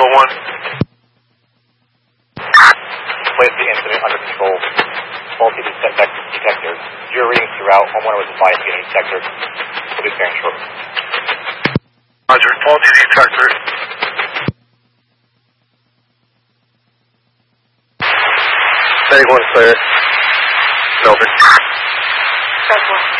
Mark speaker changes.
Speaker 1: 1.
Speaker 2: Place the incident under control. Faulty detector. Your readings throughout. Homeowner was advised to get a detector. We'll be clearing shortly.
Speaker 1: Roger, faulty detector. Steady 1 clear. Over.
Speaker 3: That's 1.